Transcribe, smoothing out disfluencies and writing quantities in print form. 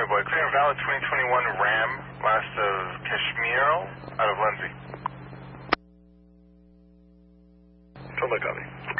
Sorry, boy. Clear and valid 2021 Ram, last of Kashmir, out of Lindsay. Totally copy.